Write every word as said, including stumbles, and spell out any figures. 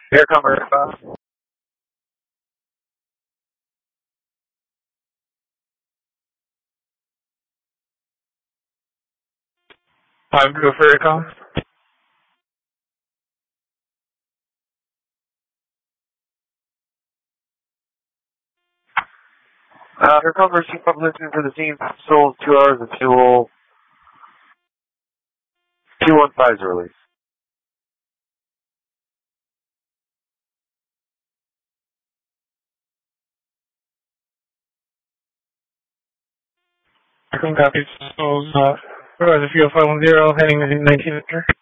Here, cover. Uh, I'm good for your call. Uh, here comes Chief of listening to the scene. Sold two hours and fuel. two one five's release. I can copy. So, uh, the fuel five one zero heading to nineteen.